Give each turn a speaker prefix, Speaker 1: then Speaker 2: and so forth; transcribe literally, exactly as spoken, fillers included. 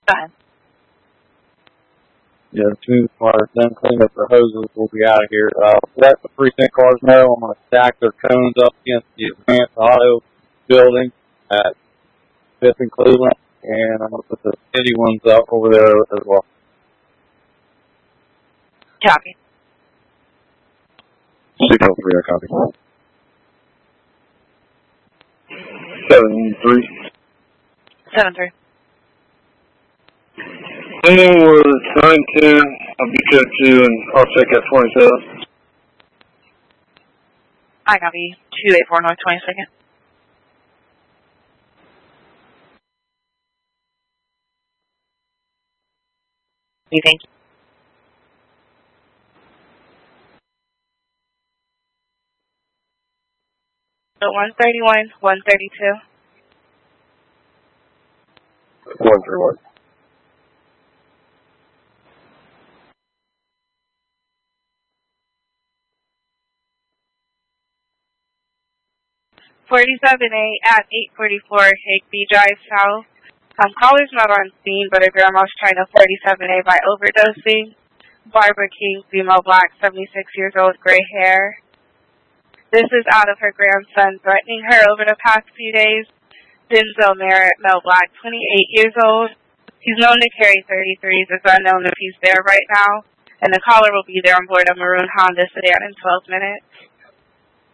Speaker 1: Go ahead.
Speaker 2: Yeah, as soon as my done cleaning up the hoses, we'll be out of here. Uh, let the precinct cars know I'm going to stack their cones up against the Advanced Auto building at Fifth and Cleveland, and I'm going to put the city ones up over there as well.
Speaker 1: Copy.
Speaker 2: six oh three, I copy.
Speaker 3: Seven three.
Speaker 1: Seven three.
Speaker 3: Ending was nine ten. I'll be check two, and I'll check at twenty-seven.
Speaker 1: I copy. two eight four North twenty-second. We thank you. So one thirty-one, one thirty-two.
Speaker 3: one thirty-one.
Speaker 1: forty-seven A at eight forty-four Higby Drive South. Um, caller's not on scene, but her grandma's trying to forty-seven A by overdosing. Barbara King, female black, seventy-six years old, gray hair. This is out of her grandson threatening her over the past few days. Denzel Merritt, male black, twenty-eight years old. He's known to carry thirty-threes. It's unknown if he's there right now. And the caller will be there on board a maroon Honda sedan in twelve minutes.